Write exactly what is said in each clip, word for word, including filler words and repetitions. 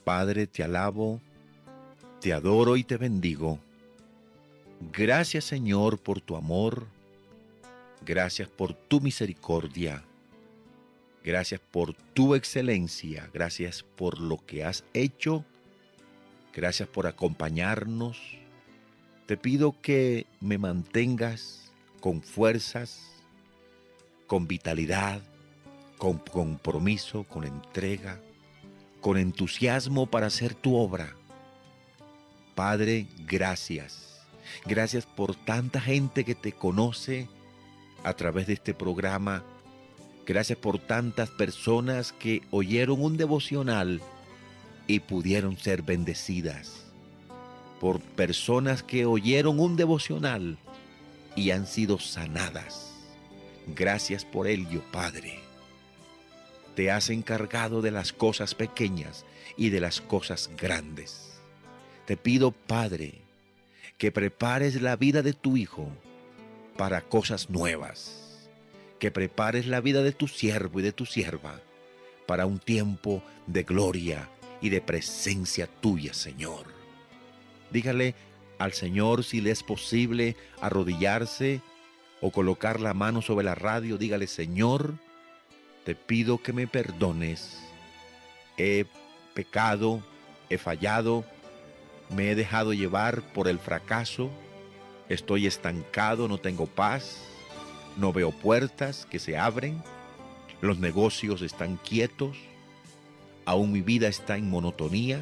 Padre, te alabo, te adoro y te bendigo. Gracias, Señor, por tu amor. Gracias por tu misericordia. Gracias por tu excelencia. Gracias por lo que has hecho. Gracias por acompañarnos. Te pido que me mantengas con fuerzas, con vitalidad, con compromiso, con entrega, con entusiasmo para hacer tu obra. Padre, gracias. Gracias por tanta gente que te conoce a través de este programa. Gracias por tantas personas que oyeron un devocional y pudieron ser bendecidas. Por personas que oyeron un devocional y han sido sanadas. Gracias por ello, Padre. Te has encargado de las cosas pequeñas y de las cosas grandes. Te pido, Padre, que prepares la vida de tu Hijo para cosas nuevas. Que prepares la vida de tu siervo y de tu sierva para un tiempo de gloria y de presencia tuya, Señor. Dígale al Señor si le es posible arrodillarse o colocar la mano sobre la radio. Dígale: Señor, te pido que me perdones. He pecado, he fallado, me he dejado llevar por el fracaso. Estoy estancado, no tengo paz, no veo puertas que se abren. Los negocios están quietos. Aún mi vida está en monotonía.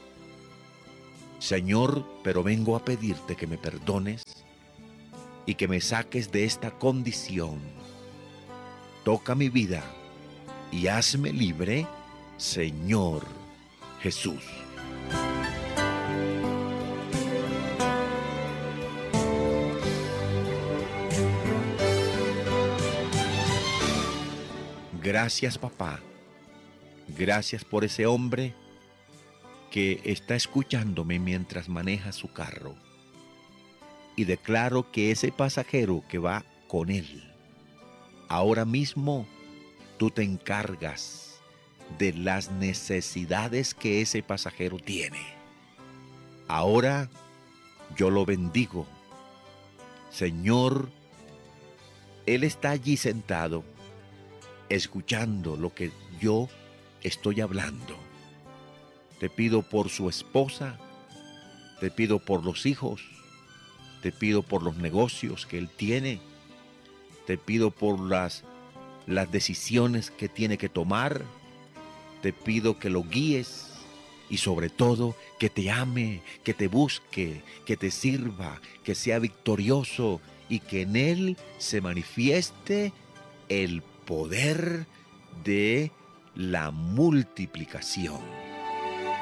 Señor, pero vengo a pedirte que me perdones y que me saques de esta condición. Toca mi vida y hazme libre, Señor Jesús. Gracias, papá. Gracias por ese hombre que está escuchándome mientras maneja su carro. Y declaro que ese pasajero que va con él, ahora mismo tú te encargas de las necesidades que ese pasajero tiene. Ahora yo lo bendigo. Señor, él está allí sentado, escuchando lo que yo estoy hablando. Te pido por su esposa, te pido por los hijos, te pido por los negocios que él tiene, te pido por las, las decisiones que tiene que tomar, te pido que lo guíes y sobre todo que te ame, que te busque, que te sirva, que sea victorioso y que en él se manifieste el poder de la multiplicación.